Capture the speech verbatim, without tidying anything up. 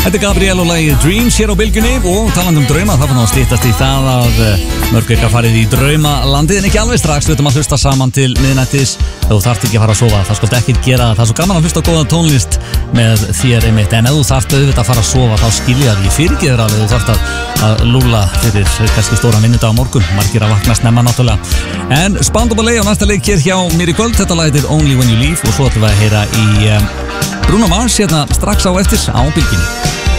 Þetta er Gabriel og lagið Dreams hér á Bylgjunni og talandi um drauma, það fann að styttast í það að mörg ykkar farið í draumalandið en ekki alveg strax, við ætlum að hlusta saman til miðnættis. Þú þarft ekki að fara að sofa, það skaltu ekkert gera það, það er svo gaman að hlusta á góða tónlist með þér einmitt, en ef þú þarft auðvitað að fara að sofa þá skilja því, ég fyrirgeð þér alveg, þú þarft að, að lúla fyrir kannski stóran vinnudag á morgun, margir að vakna snemma náttúrulega. En Spandau Ballet á næsta leik hér hjá mér í kvöld, þetta lag heitir Only When You Leave og svo ætlum við að heyra í um, Bruno Mars hérna strax á eftir á Bylgjunni.